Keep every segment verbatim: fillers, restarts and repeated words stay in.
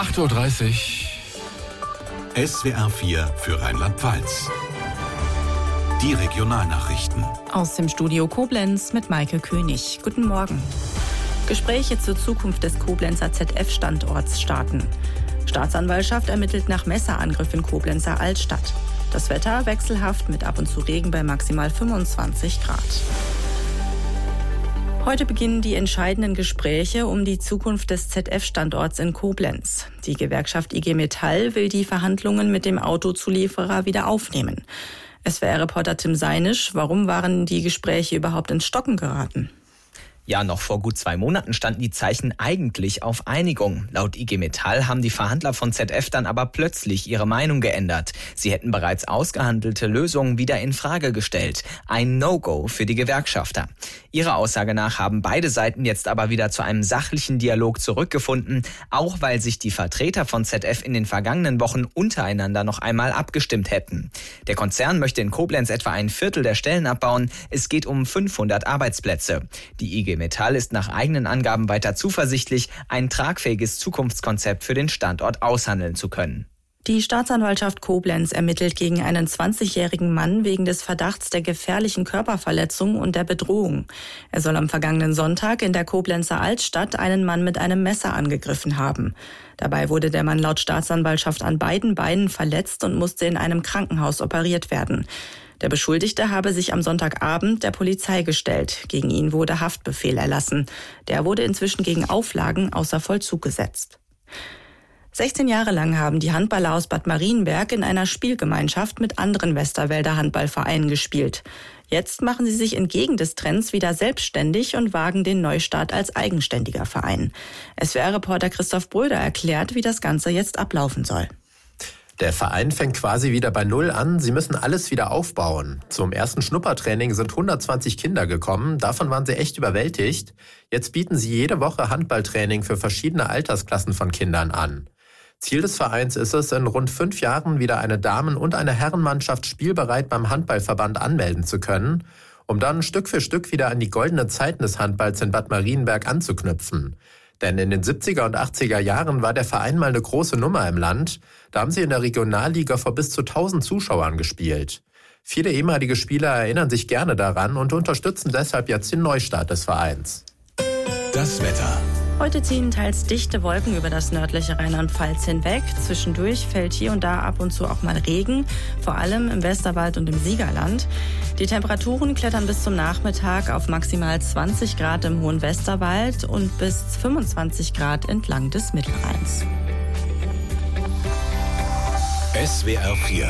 acht Uhr dreißig. S W R vier für Rheinland-Pfalz. Die Regionalnachrichten. Aus dem Studio Koblenz mit Maike König. Guten Morgen. Gespräche zur Zukunft des Koblenzer Z F-Standorts starten. Staatsanwaltschaft ermittelt nach Messerangriff in Koblenzer Altstadt. Das Wetter wechselhaft mit ab und zu Regen bei maximal fünfundzwanzig Grad. Heute beginnen die entscheidenden Gespräche um die Zukunft des Z F-Standorts in Koblenz. Die Gewerkschaft I G Metall will die Verhandlungen mit dem Autozulieferer wieder aufnehmen. S W R-Reporter Tim Seinisch, warum waren die Gespräche überhaupt ins Stocken geraten? Ja, noch vor gut zwei Monaten standen die Zeichen eigentlich auf Einigung. Laut I G Metall haben die Verhandler von Z F dann aber plötzlich ihre Meinung geändert. Sie hätten bereits ausgehandelte Lösungen wieder in Frage gestellt. Ein No-Go für die Gewerkschafter. Ihrer Aussage nach haben beide Seiten jetzt aber wieder zu einem sachlichen Dialog zurückgefunden, auch weil sich die Vertreter von Z F in den vergangenen Wochen untereinander noch einmal abgestimmt hätten. Der Konzern möchte in Koblenz etwa ein Viertel der Stellen abbauen. Es geht um fünfhundert Arbeitsplätze. Die I G Metall ist nach eigenen Angaben weiter zuversichtlich, ein tragfähiges Zukunftskonzept für den Standort aushandeln zu können. Die Staatsanwaltschaft Koblenz ermittelt gegen einen zwanzigjährigen Mann wegen des Verdachts der gefährlichen Körperverletzung und der Bedrohung. Er soll am vergangenen Sonntag in der Koblenzer Altstadt einen Mann mit einem Messer angegriffen haben. Dabei wurde der Mann laut Staatsanwaltschaft an beiden Beinen verletzt und musste in einem Krankenhaus operiert werden. Der Beschuldigte habe sich am Sonntagabend der Polizei gestellt. Gegen ihn wurde Haftbefehl erlassen. Der wurde inzwischen gegen Auflagen außer Vollzug gesetzt. sechzehn Jahre lang haben die Handballer aus Bad Marienberg in einer Spielgemeinschaft mit anderen Westerwälder Handballvereinen gespielt. Jetzt machen sie sich entgegen des Trends wieder selbstständig und wagen den Neustart als eigenständiger Verein. S W R-Reporter Christoph Bröder erklärt, wie das Ganze jetzt ablaufen soll. Der Verein fängt quasi wieder bei Null an. Sie müssen alles wieder aufbauen. Zum ersten Schnuppertraining sind hundertzwanzig Kinder gekommen. Davon waren sie echt überwältigt. Jetzt bieten sie jede Woche Handballtraining für verschiedene Altersklassen von Kindern an. Ziel des Vereins ist es, in rund fünf Jahren wieder eine Damen- und eine Herrenmannschaft spielbereit beim Handballverband anmelden zu können, um dann Stück für Stück wieder an die goldenen Zeiten des Handballs in Bad Marienberg anzuknüpfen. Denn in den siebziger und achtziger Jahren war der Verein mal eine große Nummer im Land. Da haben sie in der Regionalliga vor bis zu tausend Zuschauern gespielt. Viele ehemalige Spieler erinnern sich gerne daran und unterstützen deshalb jetzt den Neustart des Vereins. Das Wetter. Heute ziehen teils dichte Wolken über das nördliche Rheinland-Pfalz hinweg. Zwischendurch fällt hier und da ab und zu auch mal Regen, vor allem im Westerwald und im Siegerland. Die Temperaturen klettern bis zum Nachmittag auf maximal zwanzig Grad im hohen Westerwald und bis fünfundzwanzig Grad entlang des Mittelrheins. S W R vier.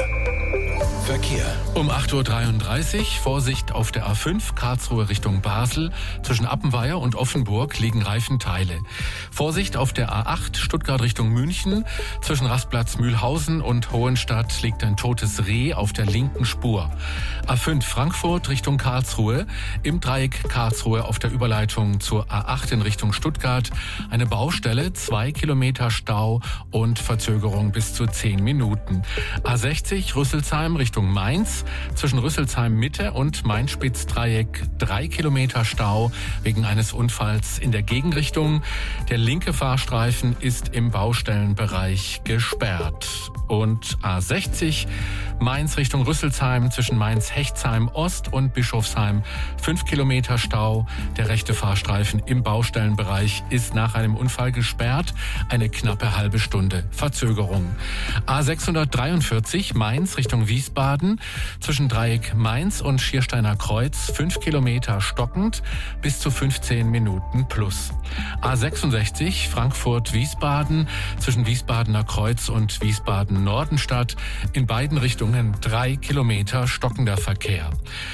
Verkehr. Um acht Uhr dreiunddreißig, Vorsicht auf der A fünf, Karlsruhe Richtung Basel. Zwischen Appenweier und Offenburg liegen Reifenteile. Vorsicht auf der A acht, Stuttgart Richtung München. Zwischen Rastplatz Mühlhausen und Hohenstadt liegt ein totes Reh auf der linken Spur. A fünf, Frankfurt Richtung Karlsruhe. Im Dreieck Karlsruhe auf der Überleitung zur A acht in Richtung Stuttgart. Eine Baustelle, zwei Kilometer Stau und Verzögerung bis zu zehn Minuten. A sechzig, Rüsselsheim Richtung Mainz, zwischen Rüsselsheim Mitte und Main-Spitz-Dreieck drei Kilometer Stau wegen eines Unfalls in der Gegenrichtung. Der linke Fahrstreifen ist im Baustellenbereich gesperrt. Und A sechzig, Mainz Richtung Rüsselsheim, zwischen Mainz-Hechtsheim Ost und Bischofsheim fünf Kilometer Stau. Der rechte Fahrstreifen im Baustellenbereich ist nach einem Unfall gesperrt. Eine knappe halbe Stunde Verzögerung. A sechshundertdreiundvierzig, Mainz Richtung Wiesbaden, zwischen Dreieck Mainz und Schiersteiner Kreuz fünf Kilometer stockend bis zu fünfzehn Minuten plus. A sechsundsechzig, Frankfurt-Wiesbaden, zwischen Wiesbadener Kreuz und Wiesbaden-Nordenstadt, in beiden Richtungen drei Kilometer stockender Verkehr.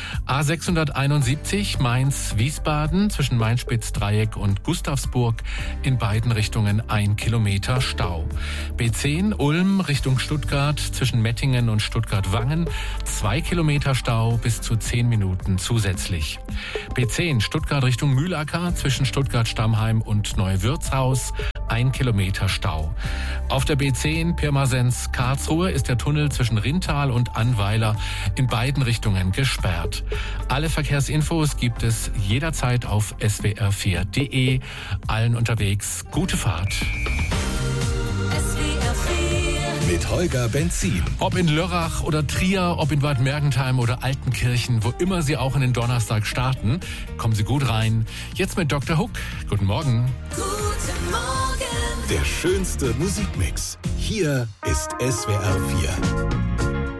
A sechshunderteinundsiebzig, Mainz-Wiesbaden, zwischen Main-Spitz-Dreieck und Gustavsburg, in beiden Richtungen ein Kilometer Stau. B zehn, Ulm Richtung Stuttgart, zwischen Mettingen und Stuttgart-Wangen, zwei Kilometer Stau bis zu zehn Minuten zusätzlich. B zehn, Stuttgart Richtung Mühlacker, zwischen Stuttgart-Stammheim und Neuwirtshaus, ein Kilometer Stau. Auf der B zehn Pirmasens-Karlsruhe ist der Tunnel zwischen Rintal und Annweiler in beiden Richtungen gesperrt. Alle Verkehrsinfos gibt es jederzeit auf S W R vier Punkt de. Allen unterwegs gute Fahrt. S mit Holger Benzin. Ob in Lörrach oder Trier, ob in Bad Mergentheim oder Altenkirchen, wo immer Sie auch in den Donnerstag starten, kommen Sie gut rein. Jetzt mit Doktor Hook. Guten Morgen. Guten Morgen. Der schönste Musikmix. Hier ist S W R vier.